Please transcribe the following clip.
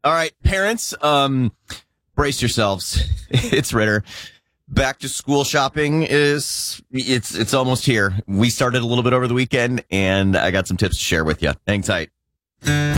All right, parents, brace yourselves. It's Ritter. Back to school shopping it's almost here. We started a little bit over the weekend, and I got some tips to share with you. Hang tight.